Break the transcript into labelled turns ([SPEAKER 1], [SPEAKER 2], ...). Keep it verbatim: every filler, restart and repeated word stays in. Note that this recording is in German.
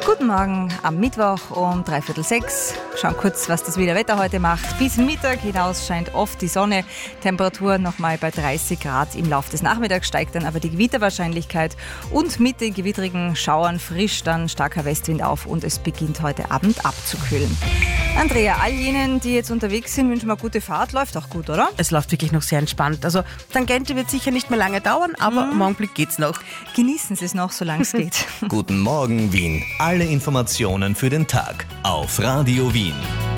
[SPEAKER 1] Guten Morgen am Mittwoch um dreiviertel sechs. Schauen kurz, was das Wiener Wetter heute macht. Bis Mittag hinaus scheint oft die Sonne. Temperatur nochmal bei dreißig Grad. Im Laufe des Nachmittags steigt dann aber die Gewitterwahrscheinlichkeit. Und mit den gewittrigen Schauern frischt dann starker Westwind auf und es beginnt heute Abend abzukühlen. Andrea, all jenen, die jetzt unterwegs sind, wünschen wir eine gute Fahrt. Läuft auch gut, oder?
[SPEAKER 2] Es läuft wirklich noch sehr entspannt. Also Tangente wird sicher nicht mehr lange dauern, aber mhm. im Augenblick geht's noch.
[SPEAKER 1] Genießen Sie es noch, solange es geht.
[SPEAKER 3] Guten Morgen, Wien. Alle Informationen für den Tag auf Radio Wien.